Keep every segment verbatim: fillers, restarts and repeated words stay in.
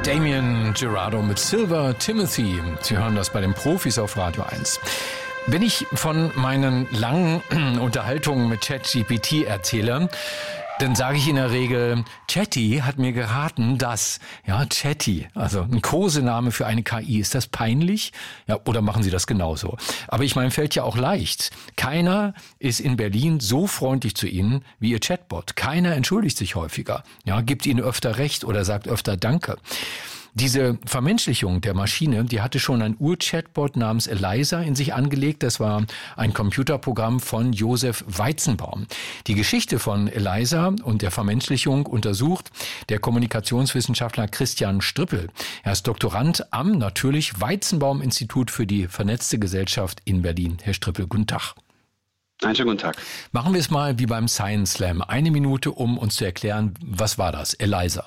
Damien Gerardo mit Silver Timothy. Sie hören das bei den Profis auf Radio eins. Wenn ich von meinen langen Unterhaltungen mit ChatGPT erzähle, dann sage ich in der Regel, Chatty hat mir geraten, dass, ja, Chatty, also ein Kosename für eine K I, ist das peinlich? Ja, oder machen Sie das genauso? Aber ich meine, fällt ja auch leicht. Keiner ist in Berlin so freundlich zu Ihnen wie Ihr Chatbot. Keiner entschuldigt sich häufiger, ja, gibt Ihnen öfter Recht oder sagt öfter Danke. Diese Vermenschlichung der Maschine, die hatte schon ein Ur-Chatbot namens Eliza in sich angelegt. Das war ein Computerprogramm von Josef Weizenbaum. Die Geschichte von Eliza und der Vermenschlichung untersucht der Kommunikationswissenschaftler Christian Strippel. Er ist Doktorand am natürlich Weizenbaum-Institut für die vernetzte Gesellschaft in Berlin. Herr Strippel, guten Tag. Einen schönen guten Tag. Machen wir es mal wie beim Science Slam. Eine Minute, um uns zu erklären, was war das, Eliza?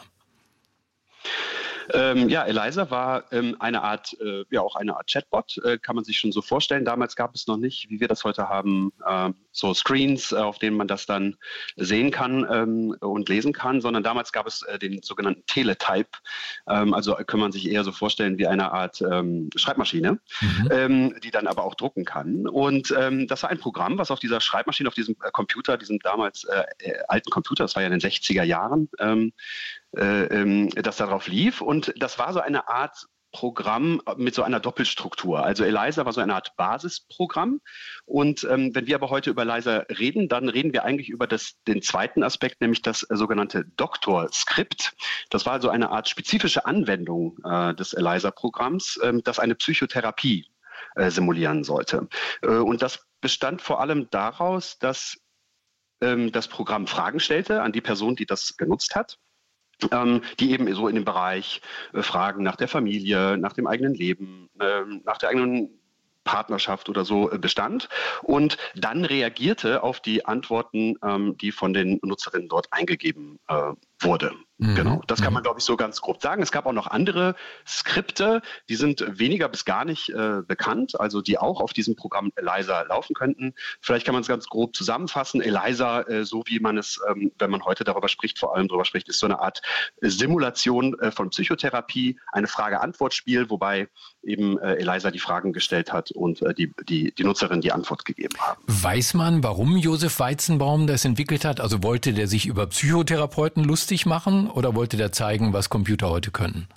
Ähm, ja, Eliza war ähm, eine Art, äh, ja auch eine Art Chatbot, äh, kann man sich schon so vorstellen. Damals gab es noch nicht, wie wir das heute haben, äh, so Screens, äh, auf denen man das dann sehen kann ähm, und lesen kann, sondern damals gab es äh, den sogenannten Teletype. Ähm, also kann man sich eher so vorstellen wie eine Art ähm, Schreibmaschine, mhm. ähm, die dann aber auch drucken kann. Und ähm, das war ein Programm, was auf dieser Schreibmaschine, auf diesem äh, Computer, diesem damals äh, äh, alten Computer, das war ja in den sechziger Jahren, ähm, äh, das darauf lief. Und das war so eine Art Programm mit so einer Doppelstruktur. Also Eliza war so eine Art Basisprogramm. Und ähm, wenn wir aber heute über Eliza reden, dann reden wir eigentlich über das, den zweiten Aspekt, nämlich das äh, sogenannte Doktorskript. Das war also eine Art spezifische Anwendung äh, des Eliza-Programms, äh, das eine Psychotherapie äh, simulieren sollte. Äh, und das bestand vor allem daraus, dass ähm, das Programm Fragen stellte an die Person, die das genutzt hat. Ähm, die eben so in dem Bereich äh, Fragen nach der Familie, nach dem eigenen Leben, äh, nach der eigenen Partnerschaft oder so äh, bestand und dann reagierte auf die Antworten, ähm, die von den Nutzerinnen dort eingegeben äh, wurde. Mhm. Genau, das kann man, glaube ich, so ganz grob sagen. Es gab auch noch andere Skripte, die sind weniger bis gar nicht äh, bekannt, also die auch auf diesem Programm Eliza laufen könnten. Vielleicht kann man es ganz grob zusammenfassen. Eliza, äh, so wie man es, ähm, wenn man heute darüber spricht, vor allem darüber spricht, ist so eine Art Simulation äh, von Psychotherapie, eine Frage-Antwort-Spiel, wobei eben äh, Eliza die Fragen gestellt hat und äh, die, die, die Nutzerin die Antwort gegeben haben. Weiß man, warum Josef Weizenbaum das entwickelt hat? Also wollte der sich über Psychotherapeuten lustig machen oder wollte der zeigen, was Computer heute können?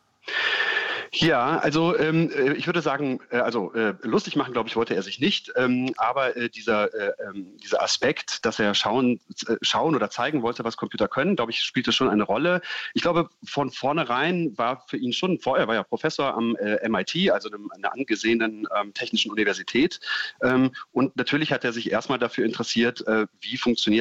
Ja, also ähm, ich würde sagen, äh, also äh, lustig machen, glaube ich, wollte er sich nicht, ähm, aber äh, dieser, äh, äh, dieser Aspekt, dass er schauen, äh, schauen oder zeigen wollte, was Computer können, glaube ich, spielte schon eine Rolle. Ich glaube, von vornherein war für ihn schon, vorher war ja Professor am äh, M I T, also einem, einer angesehenen ähm, technischen Universität, ähm, und natürlich hat er sich erstmal dafür interessiert, äh, wie funktioniert